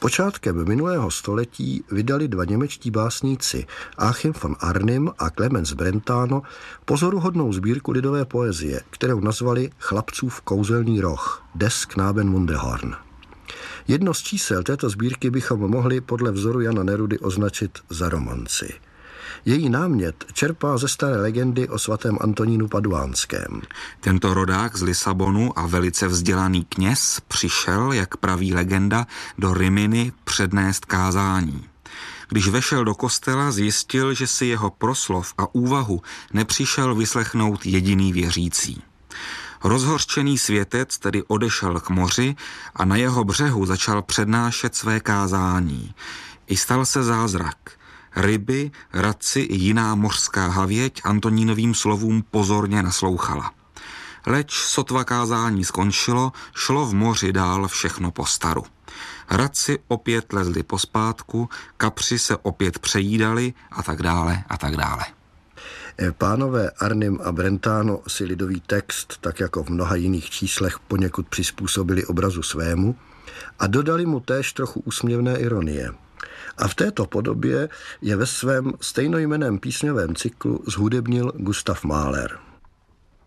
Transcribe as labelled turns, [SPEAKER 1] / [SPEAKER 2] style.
[SPEAKER 1] Počátkem minulého století vydali dva němečtí básníci Achim von Arnim a Clemens Brentano pozoruhodnou sbírku lidové poezie, kterou nazvali Chlapcův kouzelný roh, Des Knaben Mundehorn. Jedno z čísel této sbírky bychom mohli podle vzoru Jana Nerudy označit za romanci. Její námět čerpá ze staré legendy o svatém Antonínu Paduánském.
[SPEAKER 2] Tento rodák z Lisabonu a velice vzdělaný kněz přišel, jak praví legenda, do Rimini přednést kázání. Když vešel do kostela, zjistil, že si jeho proslov a úvahu nepřišel vyslechnout jediný věřící. Rozhořčený světec tedy odešel k moři a na jeho břehu začal přednášet své kázání. I stal se zázrak. Ryby, radci i jiná mořská havěť Antonínovým slovům pozorně naslouchala. Leč sotva kázání skončilo, šlo v moři dál všechno po staru. Radci opět lezli pospátku, kapři se opět přejídali a tak dále a tak dále.
[SPEAKER 1] Pánové Arnim a Brentano si lidový text, tak jako v mnoha jiných číslech, poněkud přizpůsobili obrazu svému a dodali mu též trochu úsměvné ironie. A v této podobě je ve svém stejnojmenném písňovém cyklu zhudebnil Gustav Mahler.